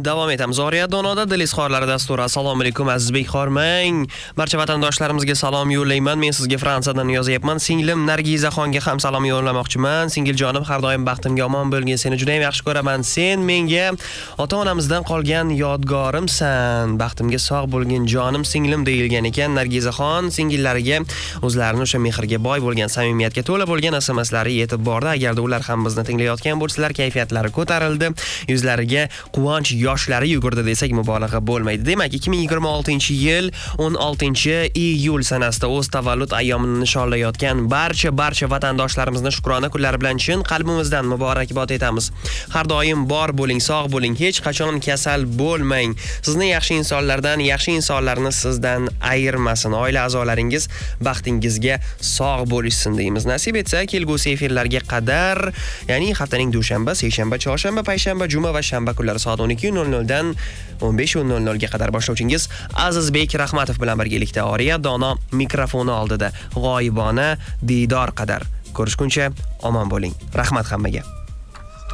davom etamiz. Oriyat Donoda Dil izhorlari dasturi. Assalomu alaykum azizbek Xormang. Barcha vatandoshlarimizga salom yo'llayman. Men sizga Fransiyadan yozyapman. Singlim Nargizaxonga ham salom yo'llamoqchiman. Singiljonim, har doim baxtimga omon bo'lgin. Seni juda ham yaxshi ko'raman. Sen menga ota-onamizdan qolgan yodgorimsan. Baxtimga sog' bo'lgin jonim singlim deyilgan ekan. Nargizaxon singillariga o'zlarini o'sha mehrga boy bo'lgan, samimiyatga to'la bo'lgan SMSlari yetib bordi. Agarda ular ham bizni tinglayotgan bo'lsalar, kayfiyatlari ko'tarildi. Yuzlariga quvonch yoshlari yugurdi desak mubolag'a bo'lmaydi. Demak, 2026-yil 16-iyul sanasida o'z tavallud ayyomini nishonlayotgan barcha vatandoshlarimizni shukrona kunlari bilan chin qalbimizdan muborakbod etamiz. Har doim bor bo'ling, sog' bo'ling, hech qachon kasal bo'lmang. Sizni yaxshi insonlardan, yaxshi insonlarni sizdan ayirmasin. Oila a'zolaringiz baxtingizga sog' bo'lishsin deymiz. Nasib etsa, kelgusi efirlarga qadar, ya'ni haftaning dushanba, seshanba, chorshanba, payshanba, juma va shanba kunlari soat 12:00 dan 15:00 ga qadar boshlovchingiz Azizbek Rahmatov bilan birgalikda Oriyat Dono mikrofoni oldida g'oyibona diydor qadar. Ko'rishguncha omon bo'ling. Rahmat hammaga.